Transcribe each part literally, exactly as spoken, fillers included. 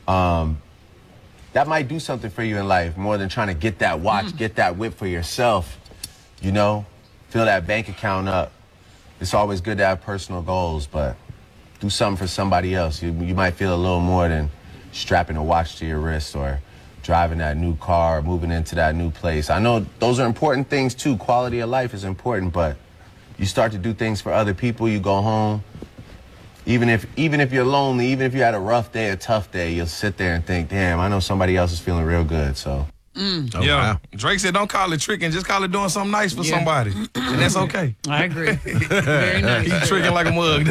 um, that might do something for you in life more than trying to get that watch, mm. get that whip for yourself, you know, fill that bank account up. It's always good to have personal goals, but do something for somebody else. You, you might feel a little more than strapping a watch to your wrist or driving that new car, or moving into that new place. I know those are important things too. Quality of life is important, but you start to do things for other people, you go home. Even if even if you're lonely, even if you had a rough day, a tough day, you'll sit there and think, damn, I know somebody else is feeling real good, so. Mm. Oh, yeah, wow. Drake said don't call it tricking, just call it doing something nice for yeah. somebody. And that's okay. I agree. Very nice. He's tricking like a mug.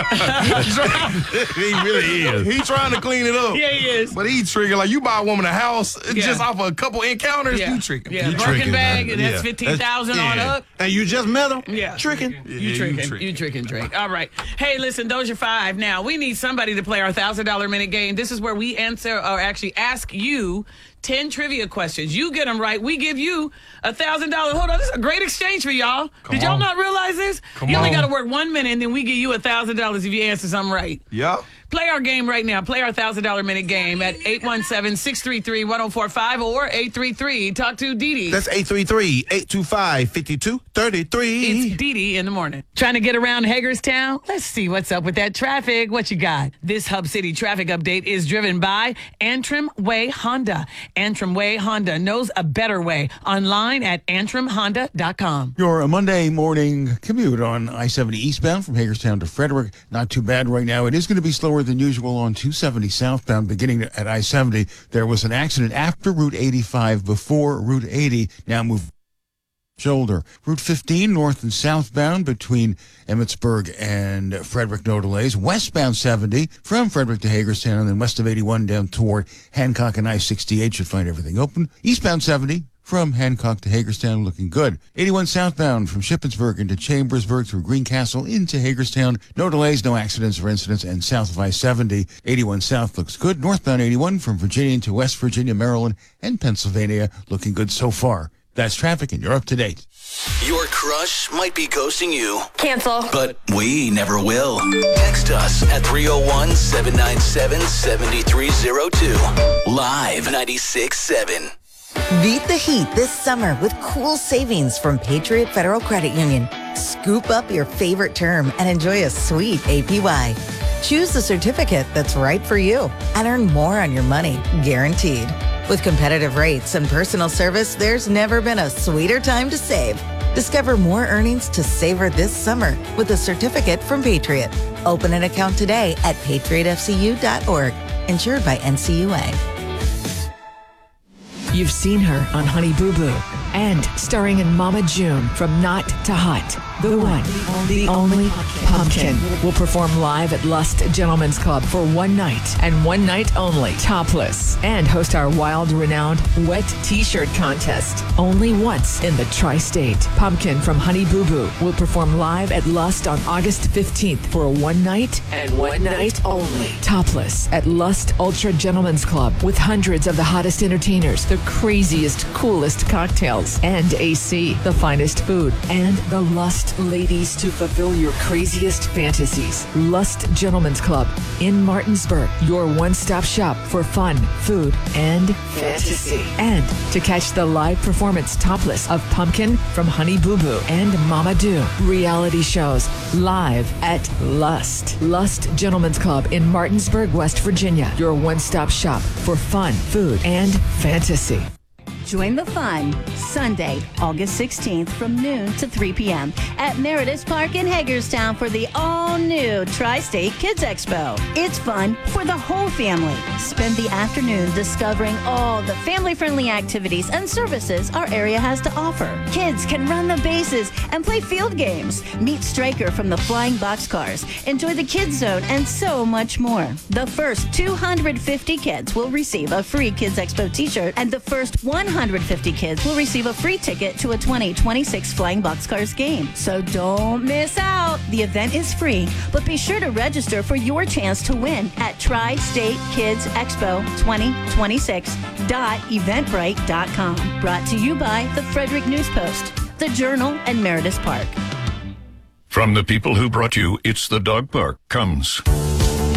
He really is. He's trying to clean it up. Yeah, he is. But he's tricking like you buy a woman a house yeah. just off of a couple encounters, yeah. you tricking. Yeah, you Birkin tricking, bag, man. and that's yeah. fifteen thousand yeah. on up. And you just met him? Yeah. Tricking. Yeah, you tricking. You tricking. You tricking, Drake. All right. Hey, listen, those are five. Now, we need somebody to play our one thousand dollars minute game. This is where we answer or actually ask you ten trivia questions. You get them right, we give you one thousand dollars. Hold on, this is a great exchange for y'all. Come Did y'all on. not realize this? Come you only on. got to work one minute, and then we give you one thousand dollars if you answer something right. Yeah. Play our game right now. Play our one thousand dollars minute game at eight one seven, six three three, one oh four five or eight three three. Talk to Dee Dee. That's eight three three, eight two five, five two three three. It's Dee Dee in the morning. Trying to get around Hagerstown? Let's see what's up with that traffic. What you got? This Hub City traffic update is driven by Antrim Way Honda. Antrim Way Honda knows a better way. Online at antrim honda dot com. Your Monday morning commute on I seventy eastbound from Hagerstown to Frederick. Not too bad right now. It is going to be slower than usual on two seventy southbound beginning at I seventy. There was an accident after Route eighty-five before Route eighty. Now move shoulder. Route fifteen north and southbound between Emmitsburg and Frederick, no delays. Westbound seventy from Frederick to Hagerstown, and then west of eighty-one down toward Hancock and I sixty-eight should find everything open. Eastbound seventy from Hancock to Hagerstown looking good. eighty-one southbound from Shippensburg into Chambersburg through Greencastle into Hagerstown. No delays, no accidents or incidents, and south of I seventy. eighty-one south looks good. Northbound eighty-one from Virginia to West Virginia, Maryland, and Pennsylvania looking good so far. That's traffic, and you're up to date. Your crush might be ghosting you. Cancel. But we never will. Text us at three oh one, seven nine seven, seven three oh two. Live ninety-six seven. Beat the heat this summer with cool savings from Patriot Federal Credit Union. Scoop up your favorite term and enjoy a sweet A P Y. Choose the certificate that's right for you and earn more on your money, guaranteed. With competitive rates and personal service, there's never been a sweeter time to save. Discover more earnings to savor this summer with a certificate from Patriot. Open an account today at patriot f c u dot org. Insured by N C U A. You've seen her on Honey Boo Boo and starring in Mama June from Not to Hot. The one, the only Pumpkin will perform live at Lust Gentlemen's Club for one night and one night only, topless, and host our wild, renowned wet t-shirt contest only once in the tri-state. Pumpkin from Honey Boo Boo will perform live at Lust on August fifteenth for a one night and one night only, topless, at Lust Ultra Gentlemen's Club with hundreds of the hottest entertainers, the craziest, coolest cocktails, and A C, the finest food, and the Lust ladies to fulfill your craziest fantasies. Lust Gentlemen's Club in Martinsburg, your one-stop shop for fun, food, and fantasy. And to catch the live performance topless of Pumpkin from Honey Boo Boo and Mama Do reality shows live at Lust. Lust Gentlemen's Club in Martinsburg, West Virginia, your one-stop shop for fun, food, and fantasy. Join the fun Sunday, August sixteenth from noon to three p.m. at Meredith Park in Hagerstown for the all-new Tri-State Kids Expo. It's fun for the whole family. Spend the afternoon discovering all the family-friendly activities and services our area has to offer. Kids can run the bases and play field games. Meet Stryker from the Flying Boxcars. Enjoy the Kids Zone and so much more. The first two hundred fifty kids will receive a free Kids Expo t-shirt, and the first one hundred fifty kids will receive a free ticket to a twenty twenty-six Flying Boxcars game. So don't miss out. The event is free, but be sure to register for your chance to win at tri state kids expo twenty twenty-six dot eventbrite dot com. Brought to you by the Frederick News Post, the Journal, and Meredith Park. From the people who brought you It's the Dog Park comes